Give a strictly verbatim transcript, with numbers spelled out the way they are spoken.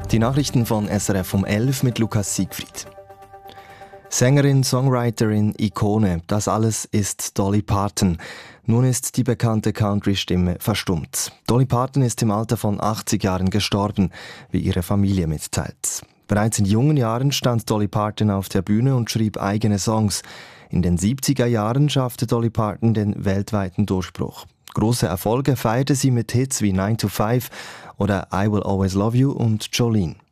Die Nachrichten von S R F um elf mit Lukas Siegfried. Sängerin, Songwriterin, Ikone, das alles ist Dolly Parton. Nun ist die bekannte Country-Stimme verstummt. Dolly Parton ist im Alter von achtzig Jahren gestorben, wie ihre Familie mitteilt. Bereits in jungen Jahren stand Dolly Parton auf der Bühne und schrieb eigene Songs. In den siebziger Jahren schaffte Dolly Parton den weltweiten Durchbruch. Große Erfolge feierte sie mit Hits wie nine to five oder I Will Always Love You und Jolene.